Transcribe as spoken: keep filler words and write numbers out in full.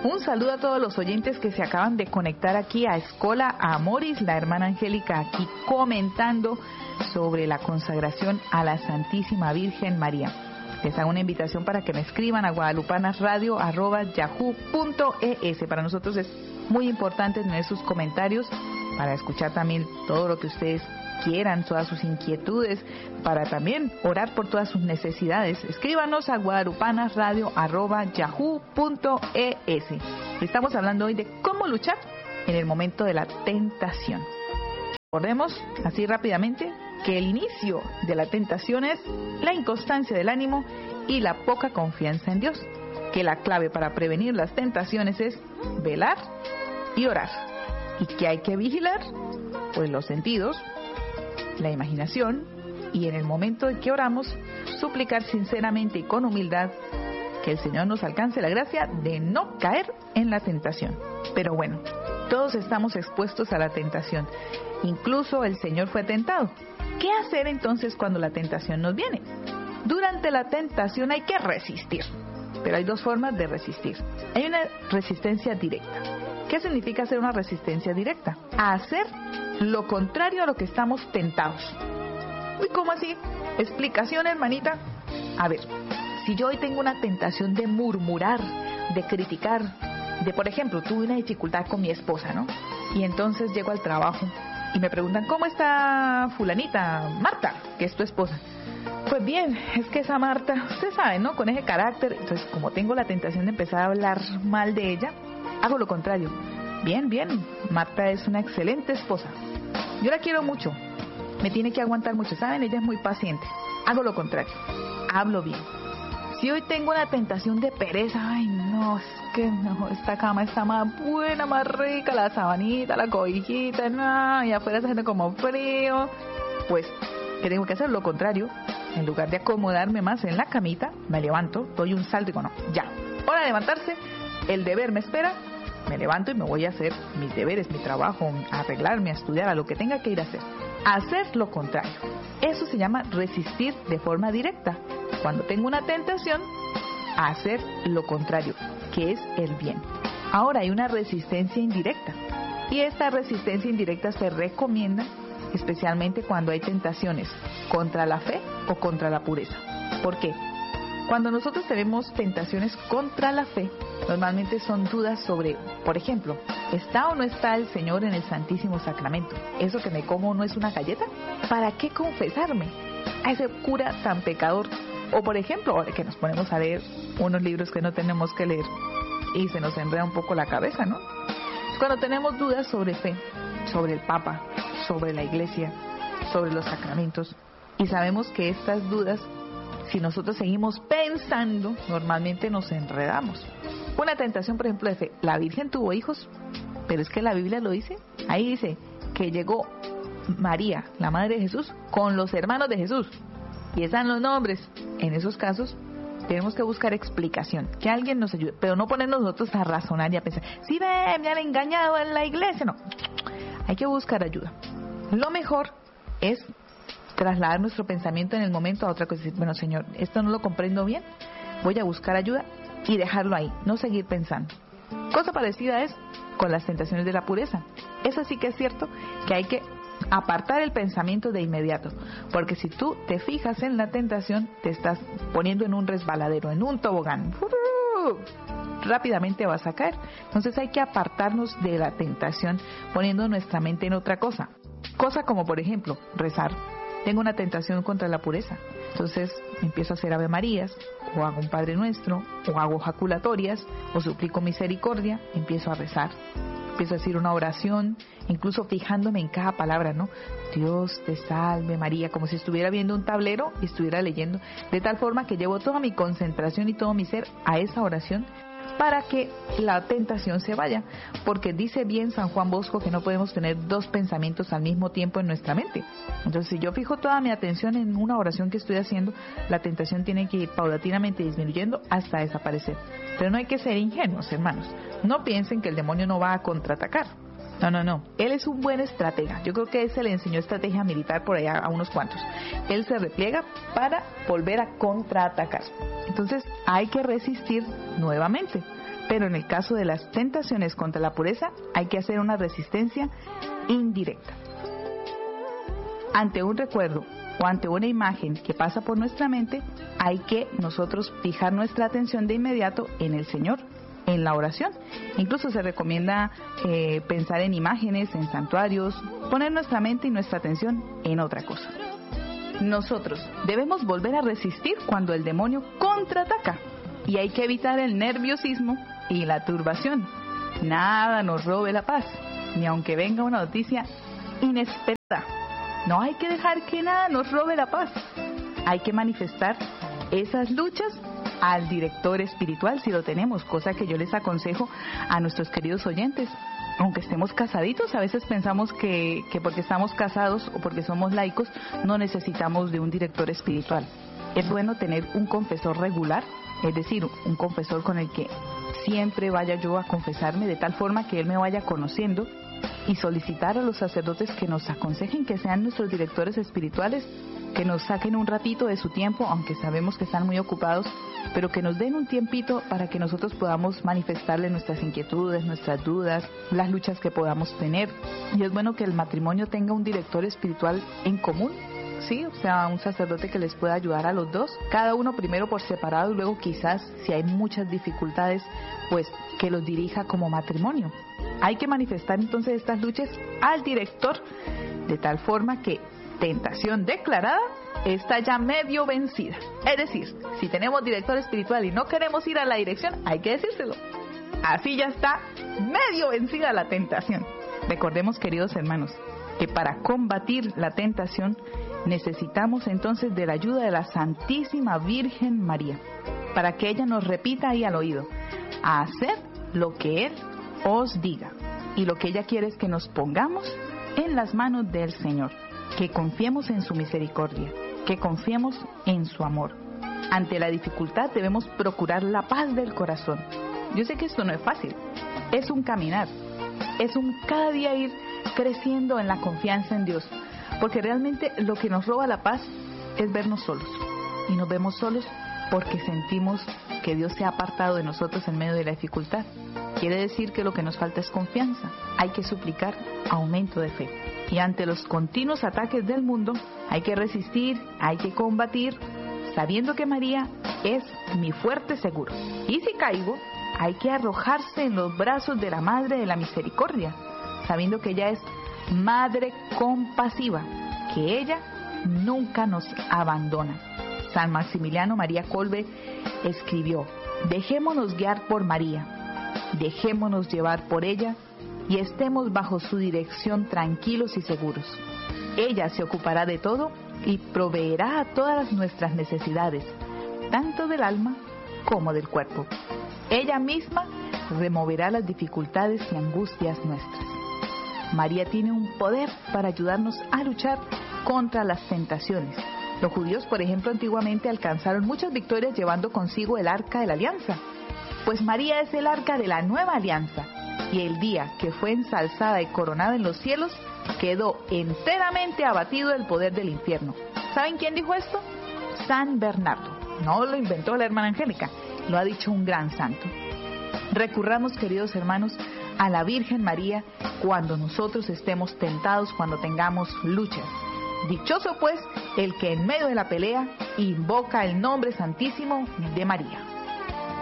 Un saludo a todos los oyentes que se acaban de conectar aquí a Escola Amoris, la hermana Angélica aquí comentando sobre la consagración a la Santísima Virgen María. Les hago una invitación para que me escriban a guadalupanasradio arroba yahoo punto es. Para nosotros es muy importante tener sus comentarios para escuchar también todo lo que ustedes quieran, todas sus inquietudes, para también orar por todas sus necesidades. Escríbanos a guadalupanasradio arroba yahoo punto es. Estamos hablando hoy de cómo luchar en el momento de la tentación. Recordemos así rápidamente que el inicio de la tentación es la inconstancia del ánimo y la poca confianza en Dios, que la clave para prevenir las tentaciones es velar y orar. ¿Y qué hay que vigilar? Pues los sentidos, la imaginación, y en el momento en que oramos, suplicar sinceramente y con humildad que el Señor nos alcance la gracia de no caer en la tentación. Pero bueno, todos estamos expuestos a la tentación. Incluso el Señor fue tentado. ¿Qué hacer entonces cuando la tentación nos viene? Durante la tentación hay que resistir, pero hay dos formas de resistir. Hay una resistencia directa. ¿Qué significa hacer una resistencia directa? A hacer lo contrario a lo que estamos tentados. Uy, ¿cómo así? Explicación, hermanita. A ver, si yo hoy tengo una tentación de murmurar, de criticar, de, por ejemplo, tuve una dificultad con mi esposa, ¿no? Y entonces llego al trabajo y me preguntan, ¿cómo está fulanita, Marta, que es tu esposa? Pues bien, es que esa Marta, usted sabe, ¿no? Con ese carácter. Entonces, como tengo la tentación de empezar a hablar mal de ella, hago lo contrario. Bien, bien, Marta es una excelente esposa. Yo la quiero mucho. Me tiene que aguantar mucho, ¿saben? Ella es muy paciente. Hago lo contrario. Hablo bien. Si hoy tengo una tentación de pereza, ay no, es que no, esta cama está más buena, más rica, la sabanita, la cobijita, no, y afuera está haciendo como frío. Pues, ¿qué tengo que hacer? Lo contrario. En lugar de acomodarme más en la camita, me levanto, doy un salto y digo, no, ya, hora de levantarse, el deber me espera, me levanto y me voy a hacer mis deberes, mi trabajo, a arreglarme, a estudiar, a lo que tenga que ir a hacer. Hacer lo contrario. Eso se llama resistir de forma directa. Cuando tengo una tentación, hacer lo contrario, que es el bien. Ahora hay una resistencia indirecta. Y esta resistencia indirecta se recomienda especialmente cuando hay tentaciones contra la fe o contra la pureza. ¿Por qué? Cuando nosotros tenemos tentaciones contra la fe, normalmente son dudas sobre, por ejemplo, ¿está o no está el Señor en el Santísimo Sacramento? ¿Eso que me como no es una galleta? ¿Para qué confesarme a ese cura tan pecador? O por ejemplo, ahora que nos ponemos a leer unos libros que no tenemos que leer y se nos enreda un poco la cabeza, ¿no? Cuando tenemos dudas sobre fe, sobre el Papa, sobre la Iglesia, sobre los sacramentos, y sabemos que estas dudas, si nosotros seguimos pensando, normalmente nos enredamos. Una tentación, por ejemplo, de fe. La Virgen tuvo hijos, pero es que la Biblia lo dice. Ahí dice que llegó María, la madre de Jesús, con los hermanos de Jesús. Y están los nombres. En esos casos tenemos que buscar explicación, que alguien nos ayude, pero no ponernos nosotros a razonar y a pensar, sí, ve, me han engañado en la iglesia. No, hay que buscar ayuda. Lo mejor es trasladar nuestro pensamiento en el momento a otra cosa. Decir, bueno, Señor, esto no lo comprendo bien, voy a buscar ayuda y dejarlo ahí, no seguir pensando. Cosa parecida es con las tentaciones de la pureza. Eso sí que es cierto que hay que apartar el pensamiento de inmediato, porque si tú te fijas en la tentación, te estás poniendo en un resbaladero, en un tobogán. Rápidamente vas a caer. Entonces hay que apartarnos de la tentación poniendo nuestra mente en otra cosa. Cosa como, por ejemplo, rezar. Tengo una tentación contra la pureza, entonces empiezo a hacer Ave Marías, o hago un Padre Nuestro, o hago jaculatorias, o suplico misericordia, empiezo a rezar, empiezo a decir una oración, incluso fijándome en cada palabra, ¿no? Dios te salve María, como si estuviera viendo un tablero y estuviera leyendo, de tal forma que llevo toda mi concentración y todo mi ser a esa oración, para que la tentación se vaya, porque dice bien San Juan Bosco que no podemos tener dos pensamientos al mismo tiempo en nuestra mente. Entonces, si yo fijo toda mi atención en una oración que estoy haciendo, la tentación tiene que ir paulatinamente disminuyendo hasta desaparecer. Pero no hay que ser ingenuos, hermanos. No piensen que el demonio no va a contraatacar. No, no, no. Él es un buen estratega. Yo creo que él se le enseñó estrategia militar por allá a unos cuantos. Él se repliega para volver a contraatacar. Entonces hay que resistir nuevamente. Pero en el caso de las tentaciones contra la pureza, hay que hacer una resistencia indirecta. Ante un recuerdo o ante una imagen que pasa por nuestra mente, hay que nosotros fijar nuestra atención de inmediato en el Señor, en la oración. Incluso se recomienda eh, pensar en imágenes, en santuarios, poner nuestra mente y nuestra atención en otra cosa. Nosotros debemos volver a resistir cuando el demonio contraataca, y hay que evitar el nerviosismo y la turbación. Nada nos robe la paz, ni aunque venga una noticia inesperada. No hay que dejar que nada nos robe la paz. Hay que manifestar esas luchas al director espiritual si lo tenemos, cosa que yo les aconsejo a nuestros queridos oyentes. Aunque estemos casaditos, a veces pensamos que, que porque estamos casados o porque somos laicos no necesitamos de un director espiritual. Es bueno tener un confesor regular, es decir, un confesor con el que siempre vaya yo a confesarme, de tal forma que él me vaya conociendo, y solicitar a los sacerdotes que nos aconsejen, que sean nuestros directores espirituales, que nos saquen un ratito de su tiempo, aunque sabemos que están muy ocupados, pero que nos den un tiempito para que nosotros podamos manifestarle nuestras inquietudes, nuestras dudas, las luchas que podamos tener. Y es bueno que el matrimonio tenga un director espiritual en común, sí, o sea, un sacerdote que les pueda ayudar a los dos, cada uno primero por separado y luego quizás, si hay muchas dificultades, pues que los dirija como matrimonio. Hay que manifestar entonces estas luchas al director, de tal forma que tentación declarada está ya medio vencida. Es decir, si tenemos director espiritual y no queremos ir a la dirección, hay que decírselo. Así ya está medio vencida la tentación. Recordemos, queridos hermanos, que para combatir la tentación necesitamos entonces de la ayuda de la Santísima Virgen María, para que ella nos repita ahí al oído: a hacer lo que Él os diga. Y lo que ella quiere es que nos pongamos en las manos del Señor, que confiemos en su misericordia, que confiemos en su amor. Ante la dificultad debemos procurar la paz del corazón. Yo sé que esto no es fácil, es un caminar, es un cada día ir creciendo en la confianza en Dios, porque realmente lo que nos roba la paz es vernos solos, y nos vemos solos porque sentimos que Dios se ha apartado de nosotros en medio de la dificultad. Quiere decir que lo que nos falta es confianza. Hay que suplicar aumento de fe. Y ante los continuos ataques del mundo, hay que resistir, hay que combatir, sabiendo que María es mi fuerte seguro. Y si caigo, hay que arrojarse en los brazos de la Madre de la Misericordia, sabiendo que ella es Madre compasiva, que ella nunca nos abandona. San Maximiliano María Kolbe escribió: dejémonos guiar por María, dejémonos llevar por ella y estemos bajo su dirección tranquilos y seguros. Ella se ocupará de todo y proveerá a todas nuestras necesidades, tanto del alma como del cuerpo. Ella misma removerá las dificultades y angustias nuestras. María tiene un poder para ayudarnos a luchar contra las tentaciones. Los judíos, por ejemplo, antiguamente alcanzaron muchas victorias llevando consigo el arca de la alianza. Pues María es el arca de la nueva alianza, y el día que fue ensalzada y coronada en los cielos, quedó enteramente abatido el poder del infierno. ¿Saben quién dijo esto? San Bernardo. No lo inventó la hermana Angélica, lo ha dicho un gran santo. Recurramos, queridos hermanos, a la Virgen María cuando nosotros estemos tentados, cuando tengamos luchas. Dichoso pues el que en medio de la pelea invoca el nombre santísimo de María.